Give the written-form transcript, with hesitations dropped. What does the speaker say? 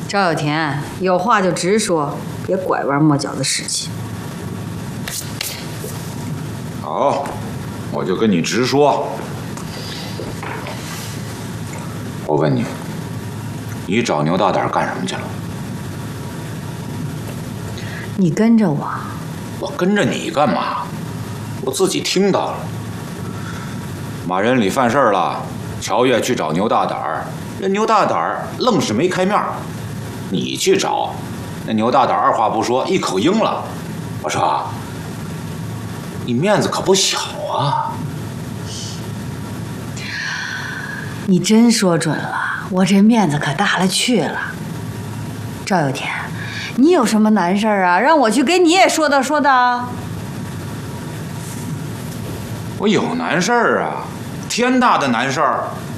赵有田，有话就直说，别拐弯抹角的事情。 好，我就跟你直说。我问你，你找牛大胆干什么去了？ 你跟着我。 我跟着你干嘛？我自己听到了。马仁里犯事儿了，乔越去找牛大胆儿，人牛大胆儿愣是没开面儿。你去找，那牛大胆儿二话不说，一口应了。我说，你面子可不小啊！ 你真说准了，我这面子可大了去了。赵有田，你有什么难事儿啊？让我去给你也说道说道。 我有难事儿啊，天大的难事儿。